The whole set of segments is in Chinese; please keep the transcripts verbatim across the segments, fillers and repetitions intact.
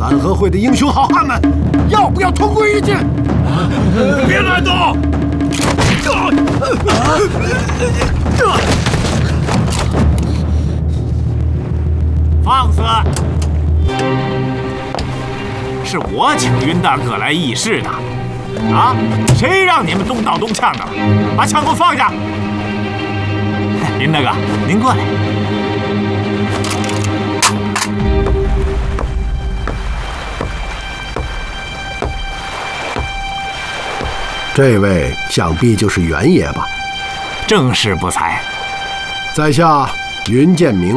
三合会的英雄好汉们，要不要同归于尽？ 别乱动！ 放肆！是我请云大哥来议事的，啊？谁让你们动刀动枪的？把枪给我放下！云大哥，您过来。 这位想必就是袁爷吧？ 正是不才。 在下云建明。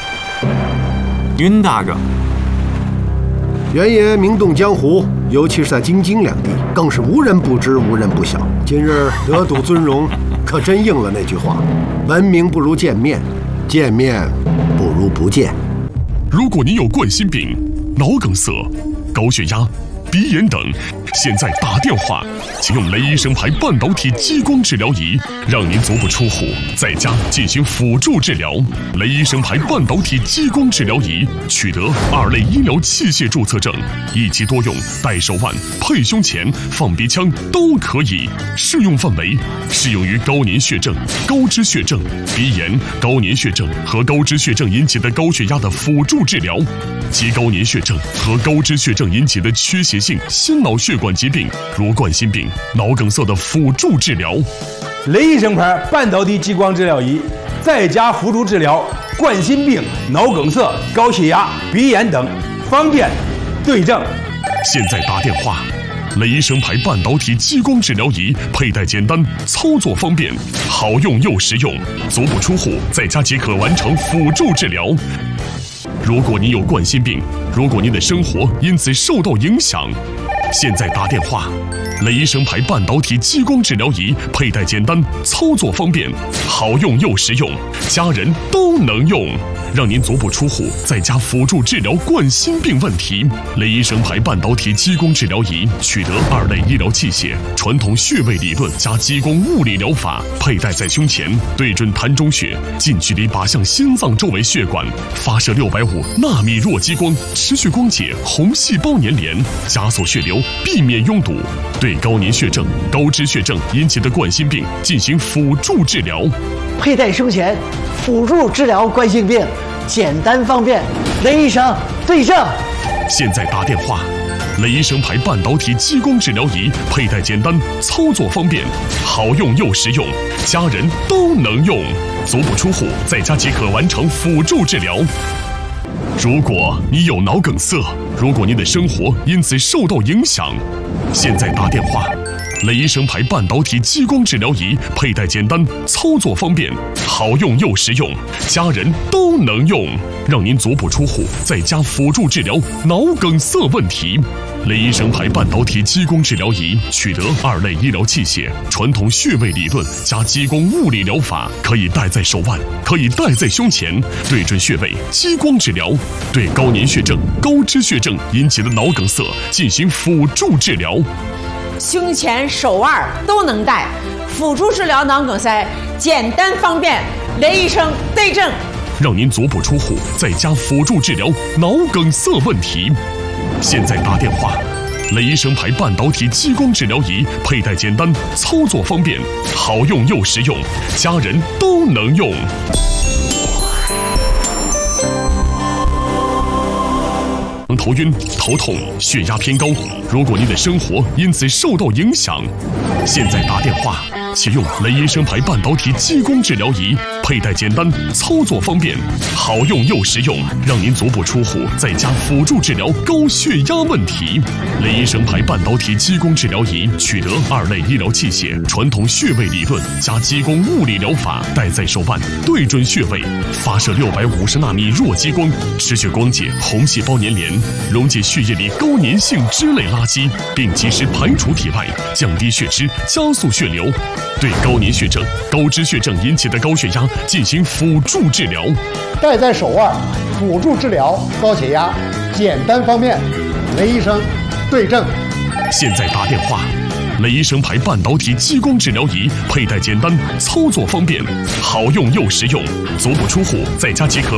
云大哥。 袁爷名动江湖，尤其是在京津两地，更是无人不知，无人不晓。今日得睹尊容，可真应了那句话：闻名不如见面，见面不如不见。 如果您有冠心病、脑梗塞、高血压、鼻炎等，现在打电话，请用雷医生牌半导体激光治疗仪，让您足不出户，在家进行辅助治疗。雷医生牌半导体激光治疗仪取得二类医疗器械注册证，一机多用，戴手腕、配胸前、放鼻腔都可以。适用范围适用于高粘血症、高脂血症、鼻炎、高粘血症和高脂血症引起的高血压的辅助治疗，及高粘血症和高脂血症引起的缺血性心脑血管疾病，如冠心病、脑梗塞的辅助治疗。 雷医生牌半导体激光治疗仪，在家辅助治疗冠心病、脑梗塞、高血压、鼻炎等，方便对症。 现在打电话。雷医生牌半导体激光治疗仪佩戴简单，操作方便，好用又实用，足不出户，在家即可完成辅助治疗。如果您有冠心病，如果您的生活因此受到影响，现在打电话。雷医生牌半导体激光治疗仪佩戴简单，操作方便，好用又实用，家人都能用，让您足不出户，在家辅助治疗冠心病问题。雷医生牌半导体激光治疗仪取得二类医疗器械，传统穴位理论加激光物理疗法，佩戴在胸前，对准膻中穴，近距离靶向心脏周围血管，发射六百五纳米弱激光，持续光解红细胞粘连，加速血流，避免拥堵。对高粘血症、高脂血症引起的冠心病进行辅助治疗。 佩戴胸前，辅助治疗冠心病，简单方便。雷医生对症。 现在打电话。雷医生牌半导体激光治疗仪佩戴简单，操作方便，好用又实用，家人都能用，足不出户，在家即可完成辅助治疗。如果你有脑梗塞，如果您的生活因此受到影响，现在打电话。雷医生牌半导体激光治疗仪佩戴简单，操作方便，好用又实用，家人都能用，让您足不出户，在家辅助治疗脑梗塞问题。雷医生牌半导体激光治疗仪取得二类医疗器械，传统穴位理论加激光物理疗法，可以戴在手腕，可以戴在胸前，对准穴位激光治疗，对高粘血症、高脂血症引起的脑梗塞进行辅助治疗。 胸前、手腕都能戴，辅助治疗脑梗塞，简单方便。雷医生对症， 让您足不出户，在家辅助治疗脑梗塞问题。现在打电话。雷医生牌半导体激光治疗仪佩戴简单，操作方便，好用又实用，家人都能用。头晕、头痛、血压偏高，如果您的生活因此受到影响，现在打电话，启用雷医生牌半导体激光治疗仪，佩戴简单，操作方便，好用又实用，让您足不出户，在家辅助治疗高血压问题。雷医生牌半导体激光治疗仪取得二类医疗器械，传统穴位理论加激光物理疗法，戴在手腕，对准穴位，发射六百五十纳米弱激光，持续光解红细胞粘连，溶解血液里高粘性脂类垃圾，并及时排除体外，降低血脂，加速血流。对高粘血症、高脂血症引起的高血压进行辅助治疗。 戴在手腕，辅助治疗高血压，简单方便。雷医生对症。 现在打电话。雷医生牌半导体激光治疗仪佩戴简单，操作方便，好用又实用，足不出户，在家即可